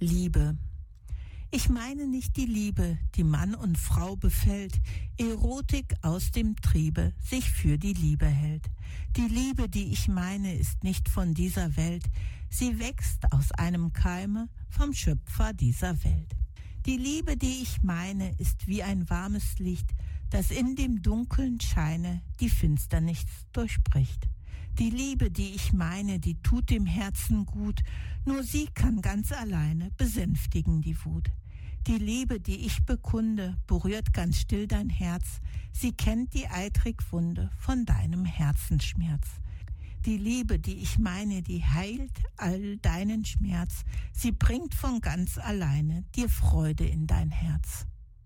Liebe. Ich meine nicht die Liebe, die Mann und Frau befällt, Erotik aus dem Triebe sich für die Liebe hält. Die Liebe, die ich meine, ist nicht von dieser Welt, sie wächst aus einem Keime vom Schöpfer dieser Welt. Die Liebe, die ich meine, ist wie ein warmes Licht, das in dem dunklen Scheine die Finsternis durchbricht. Die Liebe, die ich meine, die tut dem Herzen gut, nur sie kann ganz alleine besänftigen die Wut. Die Liebe, die ich bekunde, berührt ganz still dein Herz, sie kennt die eitrig Wunde von deinem Herzensschmerz. Die Liebe, die ich meine, die heilt all deinen Schmerz, sie bringt von ganz alleine dir Freude in dein Herz.